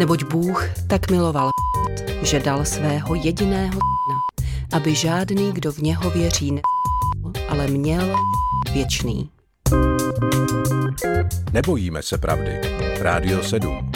Neboť Bůh tak miloval že dal svého jediného syna, aby žádný, kdo v něho věří, ale měl věčný. Nebojíme se pravdy. Rádio 7.